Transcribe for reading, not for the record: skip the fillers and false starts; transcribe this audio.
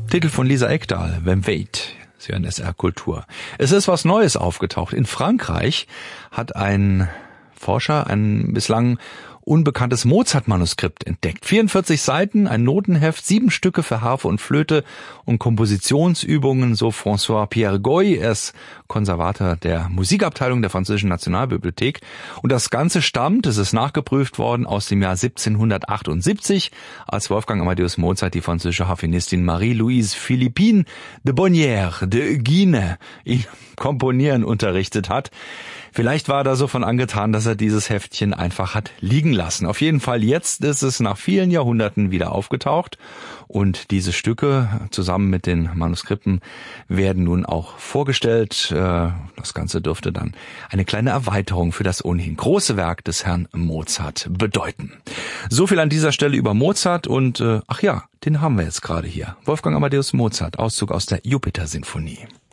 Titel von Lisa Ekdahl, Wem weet. Sie hören SR Kultur. Es ist was Neues aufgetaucht. In Frankreich hat ein Forscher ein bislang unbekanntes Mozart-Manuskript entdeckt. 44 Seiten, ein Notenheft, 7 Stücke für Harfe und Flöte und Kompositionsübungen, so François-Pierre Goy. Er ist Konservator der Musikabteilung der Französischen Nationalbibliothek. Und das Ganze stammt, es ist nachgeprüft worden, aus dem Jahr 1778, als Wolfgang Amadeus Mozart die französische Harfenistin Marie-Louise Philippine de Bonnières de Guine ihn komponieren unterrichtet hat. Vielleicht war er da so von angetan, dass er dieses Heftchen einfach hat liegen lassen. Auf jeden Fall jetzt ist es nach vielen Jahrhunderten wieder aufgetaucht und diese Stücke zusammen mit den Manuskripten werden nun auch vorgestellt. Das Ganze dürfte dann eine kleine Erweiterung für das ohnehin große Werk des Herrn Mozart bedeuten. So viel an dieser Stelle über Mozart und ach ja, den haben wir jetzt gerade hier. Wolfgang Amadeus Mozart, Auszug aus der Jupiter-Sinfonie.